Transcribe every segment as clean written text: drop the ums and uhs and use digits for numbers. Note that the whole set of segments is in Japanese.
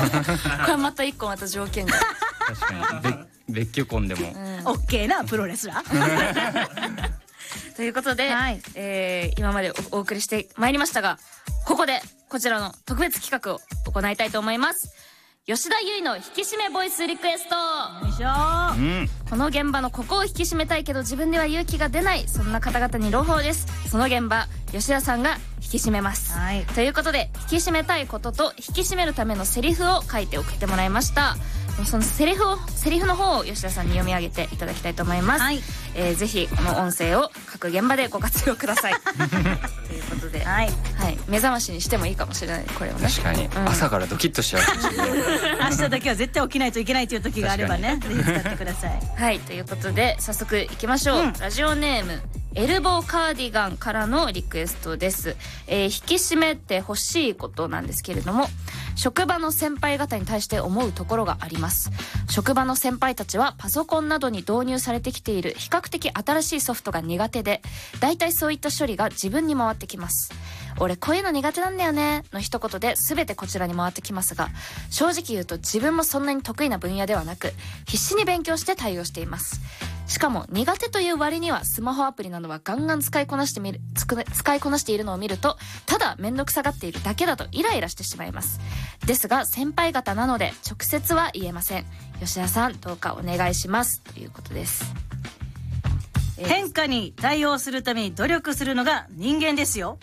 れまた一個また条件が。 確かに別居婚でもオッケーなプロレスラー。 ということで、 はい今までお送りしてまいりましたが、ここでこちらの特別企画を行いたいと思います。吉田優の引き締めボイスリクエスト。 よいしょ。 この現場のここを引き締めたいけど自分では勇気が出ない、そんな方々に朗報です。その現場、吉田さんが引き締めます、 はい、 ということで、引き締めたいことと引き締めるためのセリフを書いて送ってもらいました。そのセリフの方を吉田さんに読み上げていただきたいと思います、はい、ぜひこの音声を各現場でご活用ください。ということで、はい、はい、目覚ましにしてもいいかもしれない、これをね。確かに、朝からドキッとしちゃうかもしれない。 明日だけは絶対起きないといけないという時があればね、ぜひ使ってください。 はい、ということで早速いきましょう、ラジオネームエルボーカーディガンからのリクエストです、引き締めてほしいことなんですけれども、職場の先輩方に対して思うところがあります。職場の先輩たちはパソコンなどに導入されてきている比較的新しいソフトが苦手で、だいたいそういった処理が自分に回ってきます。俺こういうの苦手なんだよねの一言で全てこちらに回ってきますが、正直言うと自分もそんなに得意な分野ではなく、必死に勉強して対応しています。しかも苦手という割にはスマホアプリなどはガンガン使いこなしているのを見ると、ただ面倒くさがっているだけだとイライラしてしまいます。ですが先輩方なので直接は言えません。吉田さんどうかお願いします、ということです。 変化に対応するために努力するのが人間ですよ。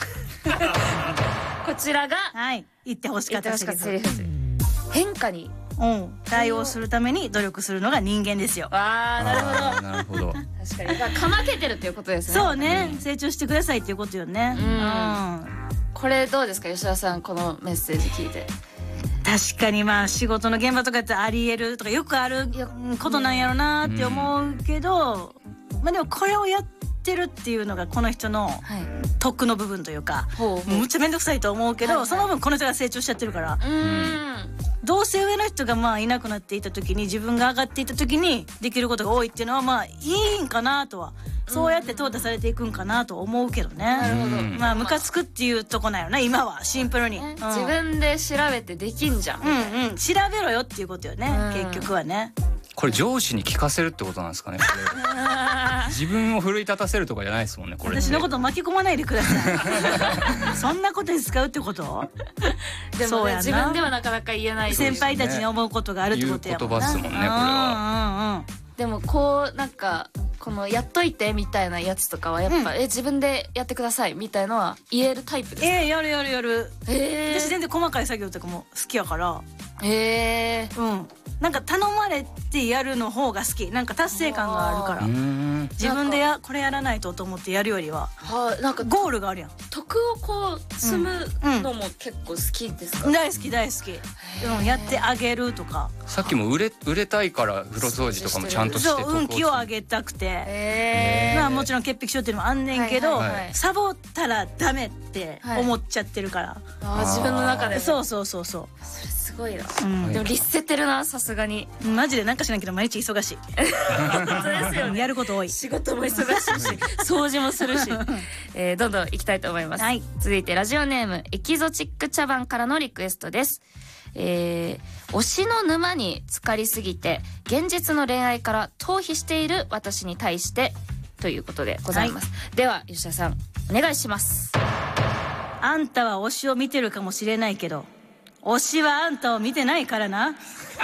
こちらが、 はい、言ってほしかったセリフ。 変化に対応するために努力するのが人間ですよ。 ああ、なるほど。 なるほど。 確かにかまけてるっていうことですね。 そうね、成長してくださいっていうことよね。 これどうですか吉田さん、このメッセージ聞いて。 確かにまあ仕事の現場とかってありえるとかよくあることなんやろなって思うけど、まあでもこれをやってるっていうのがこの人の得の部分というか、むっちゃ面倒くさいと思うけど、その分この人が成長しちゃってるから、どうせ上の人がまあいなくなっていた時に自分が上がっていた時にできることが多いっていうのはまあいいんかなとは、そうやって淘汰されていくんかなと思うけどね。なるほど。まあムカつくっていうとこなんよね今は、シンプルに、 自分で調べてできんじゃん。 調べろよっていうことよね、結局はね。 これ上司に聞かせるってことなんですかね。自分を奮い立たせるとかじゃないですもんね。これ私のこと巻き込まないでください。そんなことに使うってこと？ でもね、自分ではなかなか言えない。 先輩たちに思うことがあるってことやもんな。 言葉ですもんね、これは。 でもこうなんかこのやっといてみたいなやつとかはやっぱ、自分でやってくださいみたいのは言えるタイプですか？ やる。私全然細かい作業とかも好きやから。なんか頼まれてやるの方が好き。なんか達成感があるから、自分でこれやらないとと思ってやるよりは、なんかゴールがあるやん。 徳をこう積むのも結構好きですか？ 大好き。やってあげるとか。 さっきも売れたいから風呂掃除とかもちゃんとして、 そう運気を上げたくて、まあもちろん潔癖症っていうのもあんねんけど、サボったらダメって思っちゃってるから。 自分の中で。 そう。 それすごいな。でも律せてるな、さすがに。 マジでなんかしないけど毎日忙しい。 本当ですよね。 やること多い。 仕事も忙しいし、掃除もするし。どんどん行きたいと思います。続いてラジオネームエキゾチック茶番からのリクエストです。推しの沼に浸かりすぎて現実の恋愛から逃避している私に対してということでございます。では吉田さんお願いします。 あんたは推しを見てるかもしれないけど、推しはあんたを見てないからな。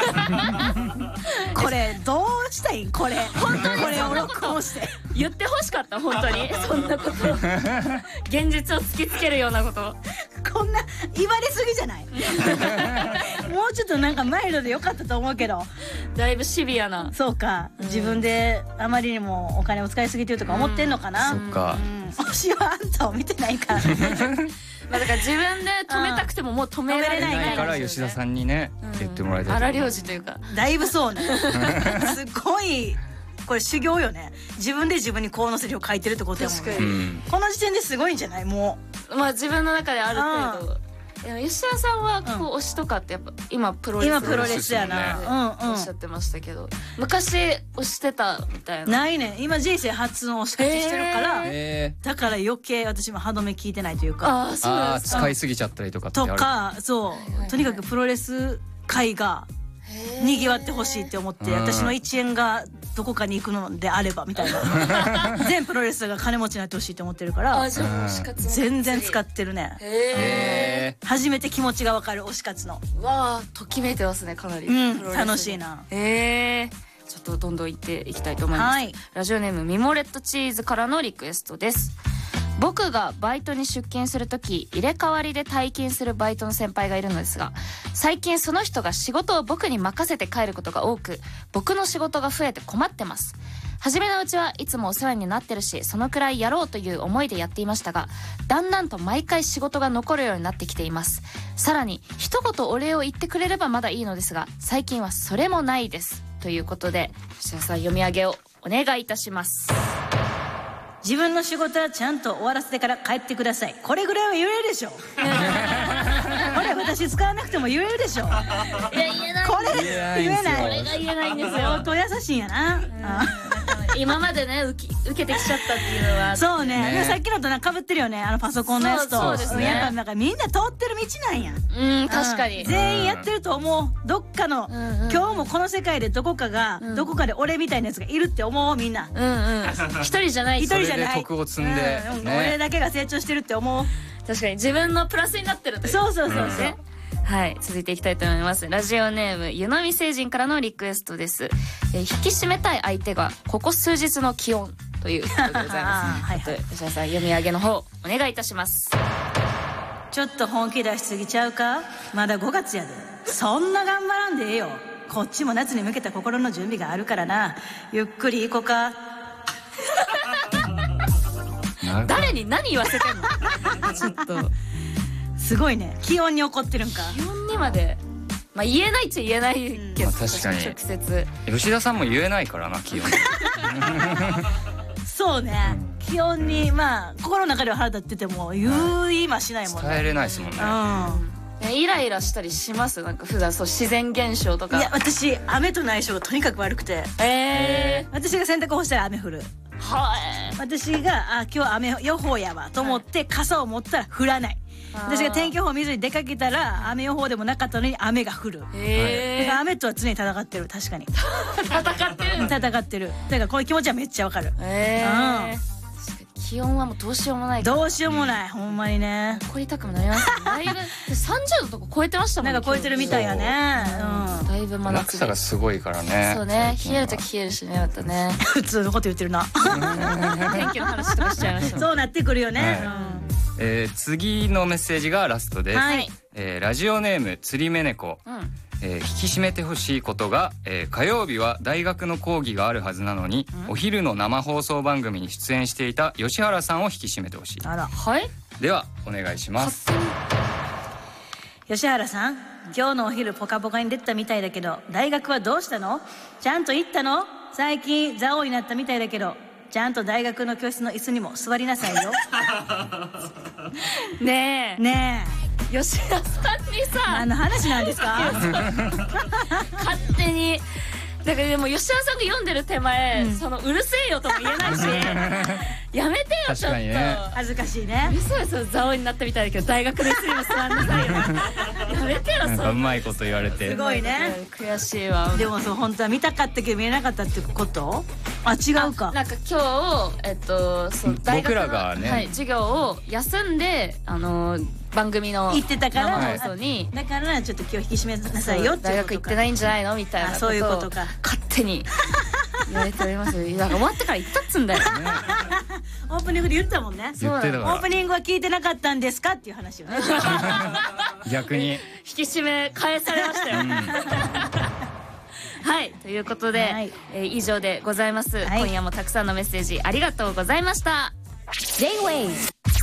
これどうしたい？これ本当にこれを録音して言ってほしかった。本当にそんなこと現実を突きつけるようなこと、 こんな言われすぎじゃない？もうちょっとなんかマイルドでよかったと思うけど、 だいぶシビアな。 そうか、自分であまりにもお金を使いすぎてるとか思ってんのかな。 そっか。 推しはあんたを見てないからまあだから自分で止めたくてももう止められないから吉田さんにね言ってもらいたい。 荒療治というかだいぶそうね。すごいこれ修行よね。自分で自分にこうのセリフを書いてるってことやもんね。この時点ですごいんじゃない？もうまあ自分の中である程度。吉田さんはこう推しとかってやっぱ今プロレスやなおっしゃってましたけど、昔推してたみたいな。 ないね。今人生初の推し活してるから、だから余計私も歯止め聞いてないというか。 使いすぎちゃったりとかそうとにかくプロレス会がにぎわってほしいって思って、私の1円がどこかに行くのであればみたいな全プロレスラーが金持ちになってほしいって思ってるから、全然使ってるね。初めて気持ちが分かる推し活の。 わあ、ときめいてますね、かなり。 楽しいな。 ちょっとどんどん行っていきたいと思います。ラジオネームミモレットチーズからのリクエストです。僕がバイトに出勤するとき、入れ替わりで退勤するバイトの先輩がいるのですが、最近その人が仕事を僕に任せて帰ることが多く、僕の仕事が増えて困ってます。初めのうちはいつもお世話になってるし、そのくらいやろうという思いでやっていましたが、だんだんと毎回仕事が残るようになってきています。さらに一言お礼を言ってくれればまだいいのですが、最近はそれもないです。ということで、吉田さん読み上げをお願いいたします。 自分の仕事はちゃんと終わらせてから帰ってください。これぐらいは言えるでしょ。これ私使わなくても言えるでしょ。いや、 言えない。 これ言えない。 これが言えないんですよ。 相当優しいんやな。 今までね、受けてきちゃったっていうのは。 そうね。さっきのとかぶってるよね。パソコンのやつと。 そうですね。 やっぱなんかみんな通ってる道なんや。 確かに。 全員やってると思う。どっかの、今日もこの世界でどこかが、どこかで俺みたいなやつがいるって思う、みんな。 一人じゃない。 一人じゃない。徳を積んで。 俺だけが成長してるって思う。 確かに自分のプラスになってるという。 そうそうそう。 はい、続いていきたいと思います。ラジオネーム湯飲み星人からのリクエストです。引き締めたい相手がここ数日の気温ということでございます。吉田さん、読み上げの方お願いいたします。 ちょっと本気出しすぎちゃうか。まだ5月やで。そんな頑張らんでええよ。こっちも夏に向けた心の準備があるからな。ゆっくり行こうか。 誰に何言わせてんのちょっとすごいね。気温に怒ってるんか。 気温にまで、まあ言えないっちゃ言えないけど、 確かに直接吉田さんも言えないからな、気温そうね、気温にまあ心の中では腹立ってても言いましないもんね。 伝えれないですもんね。 イライラしたりします？なんか普段そう自然現象とか。 いや、私雨との相性がとにかく悪くて、私が洗濯干したら雨降る。私が今日雨予報やわと思って傘を持ったら降らない。私が天気予報見ずに出かけたら雨予報でもなかったのに雨が降る。だから雨とは常に戦ってる。確かに戦ってる。だからこういう気持ちはめっちゃわかる。 気温はもうどうしようもない。 どうしようもない。ほんまにね。 怒りたくもなりますね。だいぶ30度とか超えてましたもんね。 なんか超えてるみたいやね。 だいぶ真夏日。 落差がすごいからね。 そうね。冷えるとき冷えるしね、またね。 普通のこと言ってるな。 天気の話とかしちゃいました。 そうなってくるよね。 次のメッセージがラストです。ラジオネーム釣り目猫。引き締めてほしいことが、火曜日は大学の講義があるはずなのに、お昼の生放送番組に出演していた吉原さんを引き締めてほしい。 あら、 はい。 ではお願いします。 吉原さん、今日のお昼ポカポカに出てたみたいだけど、大学はどうしたの？ちゃんと行ったの？最近座王になったみたいだけど、ちゃんと大学の教室の椅子にも座りなさいよ。 ねえねえ、 吉田さんにさ、 何の話なんですか？ 勝手に。だからでも吉田さんが読んでる手前、そのうるせえよとも言えないし、やめてよちょっと。 恥ずかしいね。 嘘ですよ、座王になったみたいだけど大学の椅子にも座んなさいよ。やめてよ、そんな。 うまいこと言われて。 すごいね。 悔しいわ。 でもそう、本当は見たかったけど見えなかったってこと？あ、違うか。 なんか今日そう大学の僕らがね、 授業を休んで番組の行ってたから、 生放送にだからちょっと今日引き締めなさいよって大学行ってないんじゃないのみたいなことをそういうことか勝手に言われております。だから終わってから言ったっつんだよ。 オープニングで言ったもんね。 言ってたから。 オープニングは聞いてなかったんですかっていう話をね。 逆に引き締め返されましたよ。はい、ということで、以上でございます。今夜もたくさんのメッセージありがとうございました。J-Wave